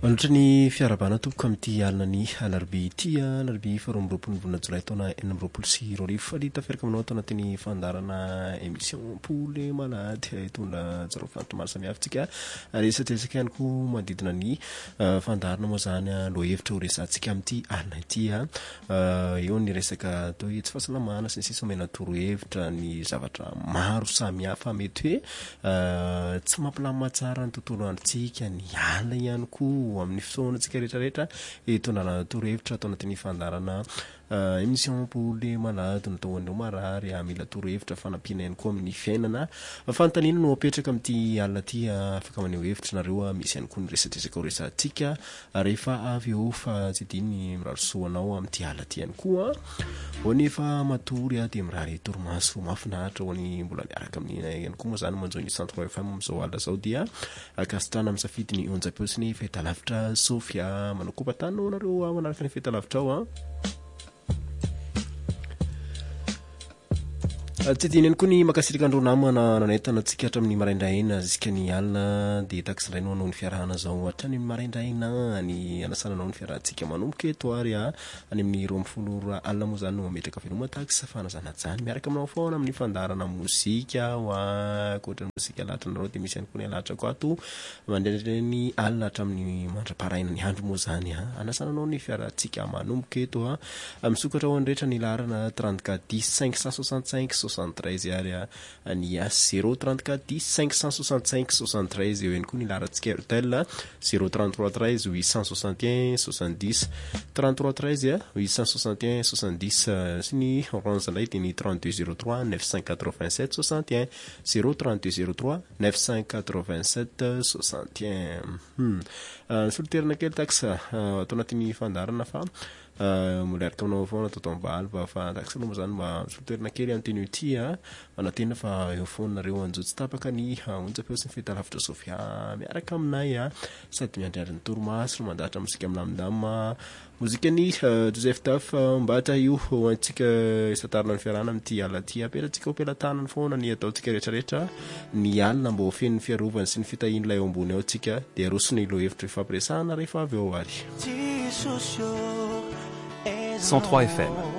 Anatra ny fiarabana tompoko amin'ity alina ny alarobia ity alarobia faharoambiroapolo volana jolay taona 2024 fa taferaka aminao tao anatin'ny fandarana émission Poulet Malady hitondra jarofanto maro samihafa tsika resatresaka ihany koa manodidina ny fandarana moa zany lo hevitra ho resantsika amin'ity alina ity eo ny resaka atao hoe tsy fahasalamana sy ny sisa omena torohevitra ny zavatra maro samihafa mety hoe tsy mampilamina tsara ny tontolo androntsika ny alina ihany koa amin'ny fisaoanantsika rehetrarehetra hitondràna torohevitra atao anatin'ny fandarana émission Poulet Malady natao an'ireo marary mila torohevitra fanampiana ihany koa amin'ny fiainana fanontaniana no apetraka amin'ity alina ity afaka maneho hevitra nareo misy ihany koa ny resadresaka ho resantsika rehefa avy eo fa tsy diny mirarosoanao amin'ity alina ity ihany koa ho nefa matory dia mirary torimaso mafinaritra ho any mbola miaraka amin'ny ihany koa moa zany manjo ny centre FM amin'izao alina zao dia akasitrana amin'ny safidy ny onjapeo sy ny fahitalavitra Sofia manao kopatano nareo manaraka ny fahitalavitra ao tsy diny ihany koa ny makasirika andro namana nanentana antsika hatramin'ny maraindraina zisika ny alina dia takisindrainao anao ny fiarahana zao hatrany maraindraina ny anasananao ny fiarahantsika manomboka eto ary any amin'ny 20 alina moa zany no mametraka veloma taksi fanazanajany miaraka aminao foana amin'ny fandarana mozika koatra ny mozika alatranareo dia misy ihany koa ny alatra ko ato mandrendre ny alina hatramin'ny mandraparaina ny andro moa zany anasananao ny fiarahantsika manomboka eto misokatra ho anrehetra ny larana 34 10 565 73 ary ny 034 10 565 73 eo ihany koa ny larantsika Airtel 033 13 861 70 33 13 861 70 sy ny Orange indray dia ny 3203 987 61 03203 987 61 soliterana kely taxa atao anatin'ny fandarana fa molarika aminao foana totombaly fa taxa aloha zany mba soliterana kely anteny ity manatena fa eo foanareo anjotsy tapaka ny onjapeo sy ny fahitalavitra Sofia miaraka aminay sady miandriandry ny torimaso no mandahatra mosika milamindama mozika ny Joseph Taf mbata io antsika isatarana ny fiarahana amin'ity alina ity apelatsika opelantanany foana ny ataontsika rehetrarehetra ny alina mba ho feno ny fiarovany sy ny fitahiana ilay eo ambony ao tsika dia arosony lo hevitra fampiresahana rehefa avy eo ary 103 FM